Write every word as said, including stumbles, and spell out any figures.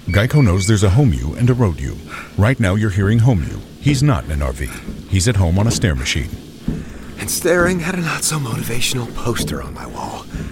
Geico knows there's a home you and a road you. Right now you're hearing home you. He's not in an R V. He's at home on a stair machine. And staring at a not-so-motivational poster on my wall.